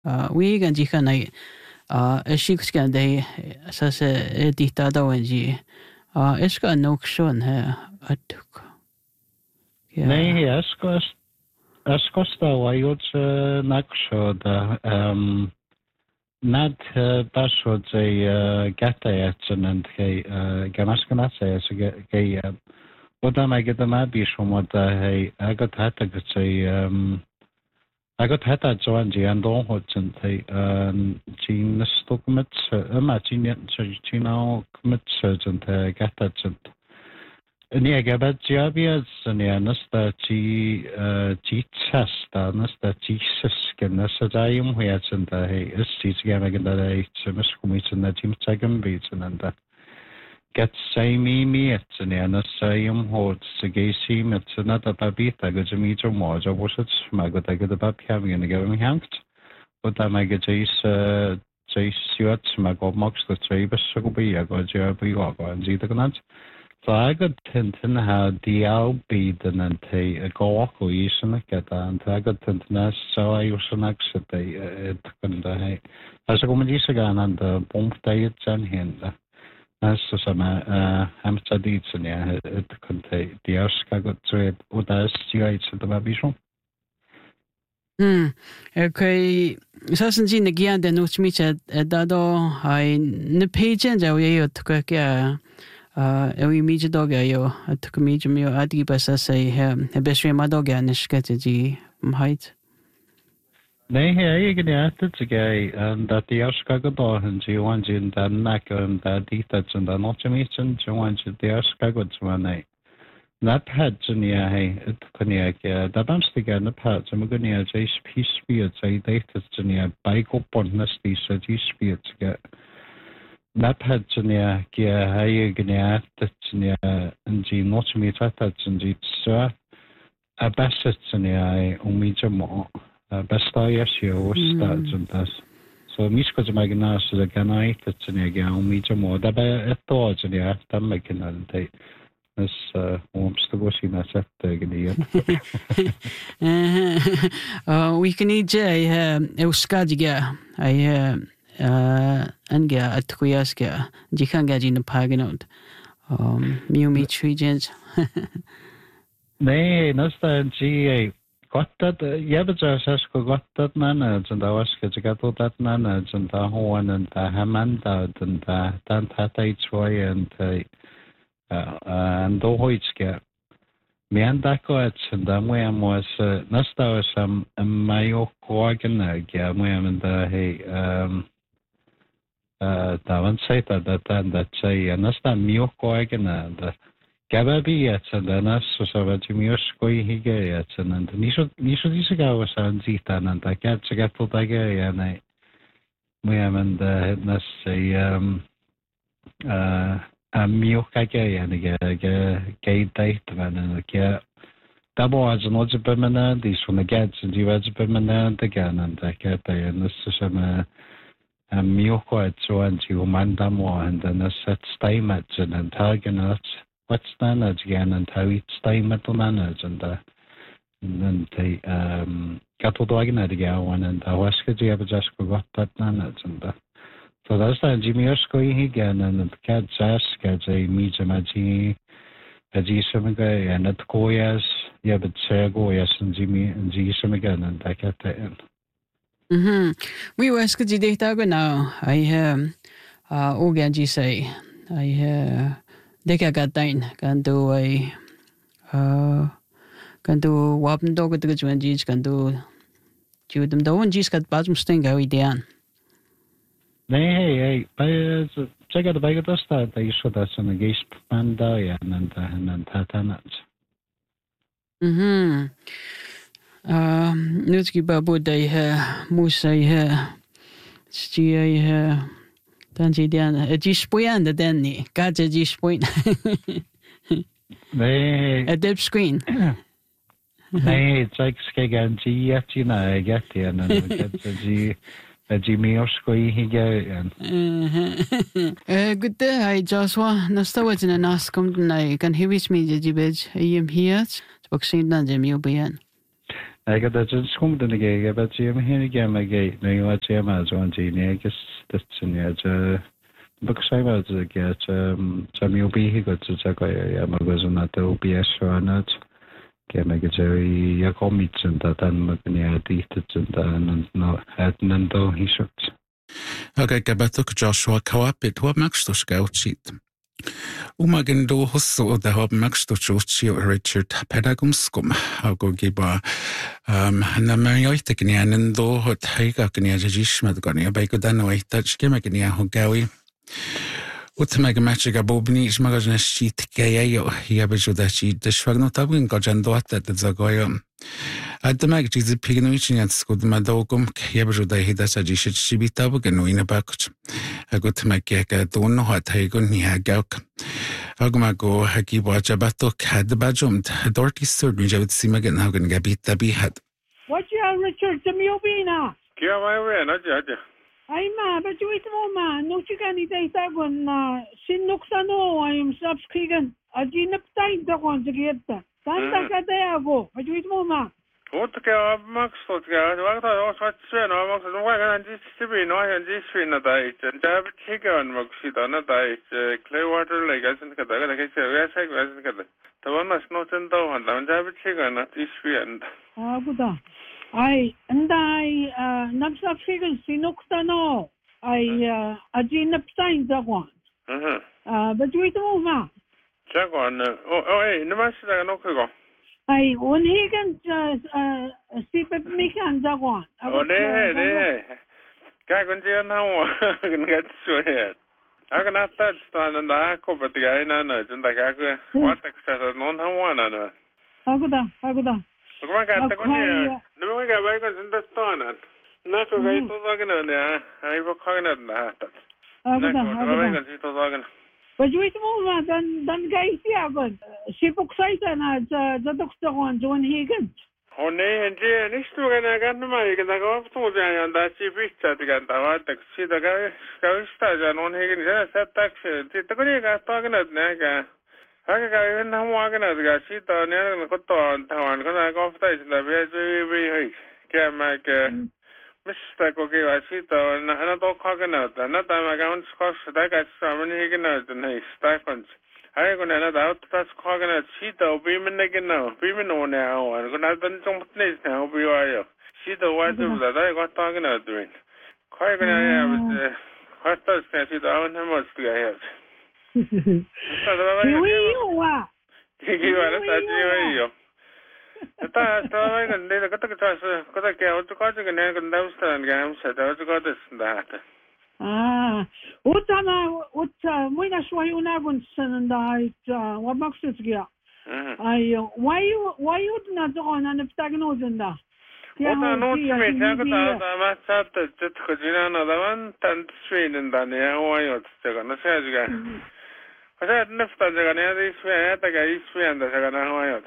we gan ji kan ai shik skan dei sa se dictado en ji es ka nok shon ha atuk Nee, Escosta wajut nakshoda nad bashod ze gatayatsen and he gamaskanase ge oda mageda mabi shomoda he agot hata agot hata joanji and on hotsen he chin stokmet chin kmet surgeon he gatatsen. Nee, gabet jabias nee nasta chi chasta nasta Jesus ken nasta jaim hoyatsen da he is chi gamagen da he semes kumitsen da tim tsagam bitsen anda get same me etsen nee nasta yum hot segesi metsen da babita gajmi jo moja bosat magota gada babkam gen gavim hangt und da mage jis siot magob mox da tribes so be ya go jabi go anzi da kanat. So I got tintin how DLB and a go isn't get and I got tintin so I used an exit it can as a comedian and the bomb diet and hinder. As some Amsterdam it can take the Oscar got trade or that's the the Babishon. Okay, so since in the gian the notes meet at Dado, I the page and I took ewi mi dog yo at mi mi adi basa say besri ma dog an sketji height Nee, he igen at today and that the Oscar got and you want in the neck and the details and the not meeting you want the Oscar got one Nap had Jania hey it can the bamstig and the parts and Mugunia J P Spears I dated Jania by go bonnesty so G Spears get Napad Jania Gia Haya Gnia Tania and G Notmi Tata Janji Sir a Bassett Jania Umijamo Bastayasio was starts and thus. So Misko Magnas the Ganai Tania Umijamo Daba Ethorjania Damakin and take this wants to go see my set again. We can eat Euskadiga I Anga at Kuyaska, Jikangajin the Paganot. Miumi Trijens. Nee, Nasta G. Got that, Yabaja Sasko got that manners and I was got that manners and the horn and the Hamanda and the Tantata Troy and Dohoitska. Miandako and the Moyam was Nasta was some Mayo Corgan, Gamoyam and the Davan Seta that say, and that's not Miyoko again, and Gababi yet, and then us so Miosko Hige, and Nisho Disiga was on Zitan, and I can't get to Dagay, and I and let's say, a Miokage and a gay date, and a double as an odds permanent, these from the gets, and you as permanent again, and I get there, and this is some. Miyoko at so and you mandamo and then a set staymat and target what's standards again and how it's staymat to manage and then they got to dog again one and I was good you ever just got that manage and so that's that Jimmy Osko again and the cat ask as a Mijamaji a Gisamaga and at Koyas yeah but say Goyas and Jimmy and Gisamagan and I get that. We were skiddy data now. I Oganji say I Deka got dine can do a can do Wappen dog at the G's can do them the one G's got bottom sting how we down. Nee, check out the bag of the start. They show that's on the Gaze Panda and Tatanats. Nutski babu day Musa Stia Tanji Diana a G-Spoyan the Danny got a G-Spoin a dip screen. Nee, it's like Skagan G Yatina, I get the and get the G. Jimmy Osko again. Good day, I Joshua. Nastawas in an ascom tonight. Can he reach me, Jibej? I am here. Vaccine than Jimmy Obian. I got that just come to the gig, but Jim here again, my gate, no, you watch him as one genie, I guess that's in the book side of the get some you'll be he got to check magazine at the OBS or not. Get make it very Yakomits and that and Magnia addicted and no had Nando he shots. Okay, Gabatuk Joshua Kawapit, what makes to scout sheet? Umagin do husso the hob max to choose Richard Pedagumskum, I'll go give and the Marioiteknian and do hot Hagaknia Jishmadgonia, by good annoy, touch Gimmagnia Hogawi. What make a magic a bobnich magazine sheet gayo, he averaged that she dishfagnotabin gojandot at the Zagoyum. At the mag is the pignoichin at Scud Madogum, Yabajuda Hidas Ajish Shibitabugano in a bucket. A good make a don't know what Hagon Niagauk. Agmago Haki Wajabatok had the bajum, Dorky surgery would see Magan Hagan Gabita be had. What you are, Richard, the Miobina? Kia mai not yet. I'm but you eat more, no chicken data on Sinuxano, I am subscribing. A dinner time to want to get that. Santa Cadeago, but you eat more. What the Max what what's when I was and this to be no and this fin a diet and have chicken Moxidana diet, Clearwater Lake, as in Cadaga, like I said, the one must not end down and have a chicken at this end. Ah, good. I not subscribing Sinuxano. A dinner time to want. But you eat more. Check on, hey, no master, no go. I when he can see me can that one. Oh, there. Gagan now can get to it. I can not touch on and I cover the guy and the what extra non one another. Aguda. Come on, the one. No, we got vehicles in the stone. Not to wait to log in there. I will call it that. Aguda. But you eat more than guys here, but she books and the doctor wants when he gets. Oh, nay, and Jane is to get a gun to my get a go to the and that she reached at the gun. I see the guy, Scout and on Higgins said taxi. The good guy talking at Naga. I got even walking at the guy, she thought near the Coton town, because I go off stage in the very can't make Mr. Cookie, I see though, and I don't coconut, and not time I can't squash that got some Higgins and his stipends. I go another out that's coconut, she though, beaming again now, beaming on now, and gonna have done some place now, be wire. She the white of that I got talking out doing. Quite gonna have what does can see the own how much do I have? That's all and they got the class, because I can't go to the neck and downstairs games, I got this and that. Ah, what when I saw you never and I what makes it here? Why you not on an obstacle in that? What I know to me, I must have the another one, 10 Sweden than the Hawaii, the says again. I said, Nifta, the Ganadi, I think I eat and the Hawaii.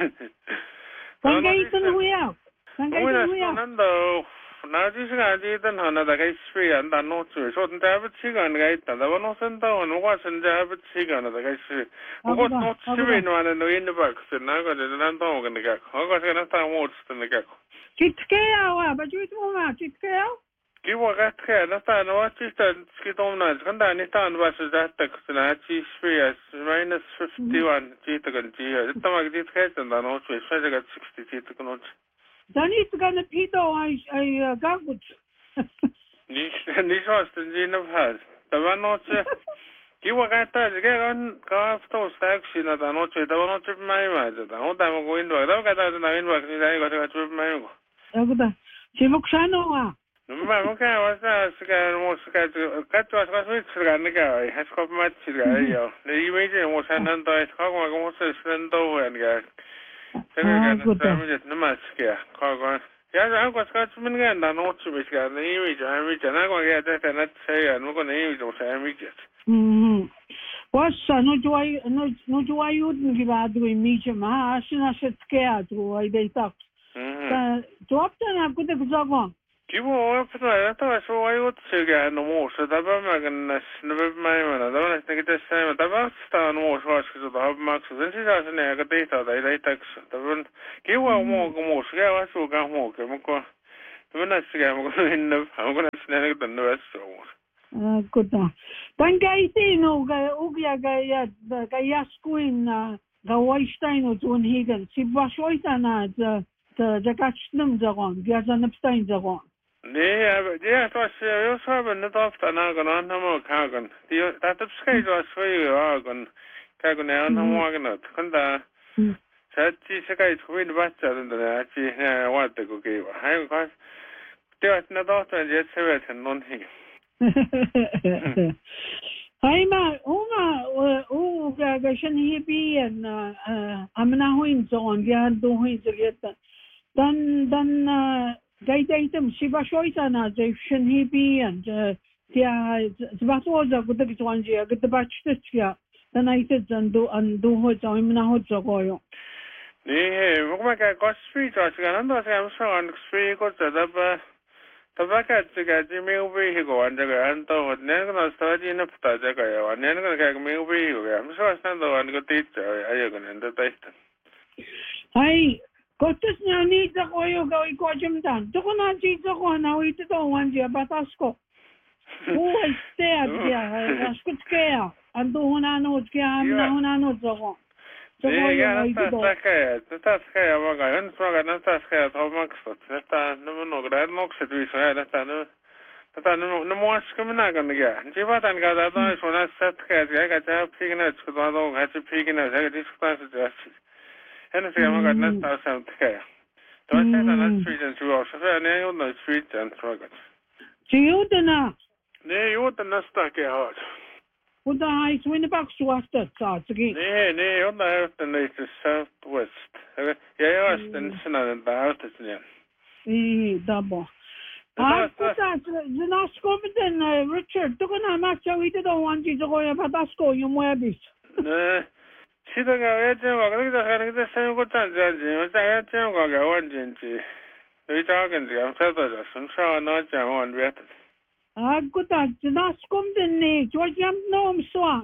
Now this guy didn't another guy free and I know to so the David Chigan gate and the one was in down and wasn't David Chigan the guy free. What not shooting one in the box and I got it and dog in the gag. I got another words in the gag. Kitskaya, but you don't want Kitskaya? Give what got care, not I know what you said, Skidona, and I understand what is that text and I cheese free as minus 51 Cheetagan G. It's not like this case and I know to say I got 60 Cheetagan. Then it's gonna Peter I got good. This was the gene of has. The one not give what I thought again go after action at a noche, the one not my image. I don't have a window. I don't get out of the inbox and I got to my Aguda. Chimuxano. Okay, I was most got to us with the guy. Has got much guy. The image was an anti almost a slendo and guy. No much scare. Yes, I got Scotsman again. I know to be scared. The image I reach and I'm going to get that and not say I'm not going to use those images. What's no do I wouldn't give out doing medium. I should scared to I they talk. Drop them, I could have done. Kivu opettaa taas juttuja no muussa tapaamakannas näpämäimänä tavallaan tässä tapastaan muussa vaskisuutta maksu sen sisäisen ja tehtaa tai leitäksi tavan kivu muussa käy asuukaan muukin mukaan tavanassakaan mukaan hinna onko näissä näin tänne vässuus kuta tan käitiin ugia kai jaskuin gawaistain tuon higan sibashoitana the catchnum zagon giazanapstain zagon ja tuossa jos haven nyt ofta naakan annamoo kaakan tätäpskai tuossa voi aakan kaakan ne annamoo kanat kantaa säätsi sekai kuin vatsaa tuntuu että ne vaatteko kiva hän kas teot ne tohtoen että se vetän non hi Haima gashan hibi en amna huin zon gian do huin zgeta dan gaitaitem sibashoitana zashan hibi en tia zbatoza gudagitwanjia gudabachtia dan aitet do ho zamna ho zogoyo nee mukma kosfi jasgan ando samson sfi ko zadaba tabakatga jimeubi higo anjaga anto nenga stajina ptajaga ya nenga ka meubi higo ya mswastando ango titsa ayogan enda taista ai kotus nyani zagoyo ga ikojimdan tokona ji zagona wite to wanje batasko oi steadja askutskea ando honano tkia amna honano zago ja taskaya vaga en fråga den taskaya tomaksot detta no grad nokset vi så här detta nu måste man kan det jivatan ga da då så när taskaya jag ga pigna så då har jag pigna jag diskuterar det henne säger man att nästa taskaya då är det nästa street så också för när jag under street and fråga Judana nej judana taskaya har Uda hais winneback swasta tsatgi. Nee, on the east to southwest. Ja, den sinan daartsen. Dabo. Kuta znaskomen Richard, tokona macha wite do wanji zoya patasko yumwebis. Nee. Sidaga yajewa kada kada sayo ko tanjanji, ta yajewa ga wanjinji. Noi tagen am sada sunsa na jawan vet. Kuta znaskomen ne Georgiam nom swa.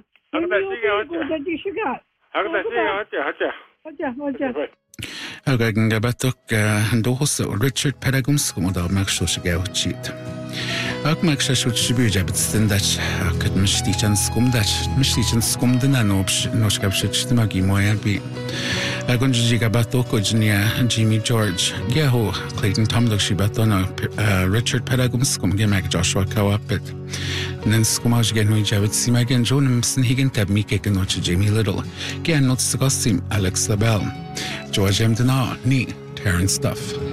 Again gabatok ndohos Richard Pedagumskum oder Maxos gauchit. Ak Maxos shibujabit stendach akad mishtichan skumdana noshkabshit magi moyabi. Agunji gabatoko jnia Jimmy George Geho Clayton Tomdok shibatona Richard Pedagumskum gemak Joshua Kawapit. Nenskumaj genui javit simagen Jonim Snhigen tabmike genoch Jamie Little. Gen not Alex Labelle. George M. Dana, Terrence Duff.